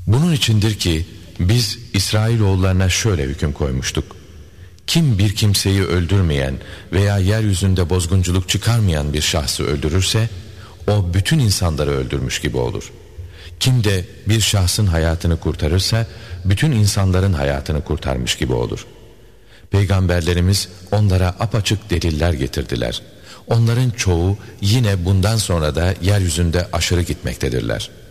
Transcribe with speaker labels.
Speaker 1: Bunun içindir ki biz İsrailoğullarına şöyle hüküm koymuştuk: kim bir kimseyi öldürmeyen veya yeryüzünde bozgunculuk çıkarmayan bir şahsı öldürürse o bütün insanları öldürmüş gibi olur. Kim de bir şahsın hayatını kurtarırsa bütün insanların hayatını kurtarmış gibi olur. Peygamberlerimiz onlara apaçık deliller getirdiler. Onların çoğu yine bundan sonra da yeryüzünde aşırı gitmektedirler.